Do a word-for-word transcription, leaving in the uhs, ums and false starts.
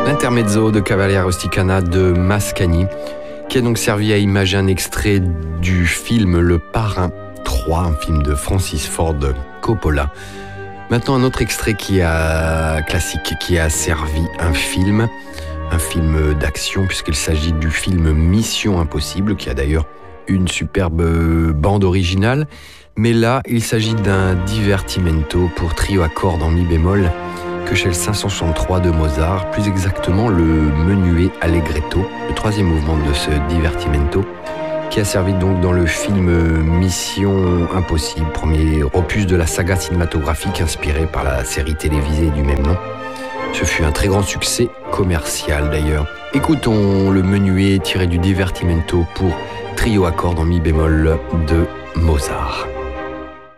L'intermezzo de Cavalleria Rusticana de Mascagni, qui a donc servi à imager un extrait du film Le Parrain trois, un film de Francis Ford Coppola. Maintenant, un autre extrait qui a classique, qui a servi un film, un film d'action, puisqu'il s'agit du film Mission Impossible, qui a d'ailleurs une superbe bande originale. Mais là, il s'agit d'un divertimento pour trio à cordes en mi bémol, que chez le cinq cent soixante-trois de Mozart, plus exactement le menuet allegretto, le troisième mouvement de ce divertimento, qui a servi donc dans le film Mission Impossible, premier opus de la saga cinématographique inspiré par la série télévisée du même nom. Ce fut un très grand succès commercial d'ailleurs. Écoutons le menuet tiré du divertimento pour trio à cordes en mi bémol de Mozart.